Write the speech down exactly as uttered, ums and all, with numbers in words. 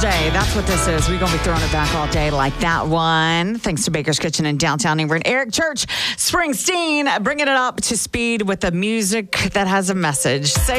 Thursday. That's what this is. We're going to be throwing it back all day like that one. Thanks to Baker's Kitchen in downtown Inglewood. Eric Church, Springsteen, bringing it up to speed with the music that has a message. Say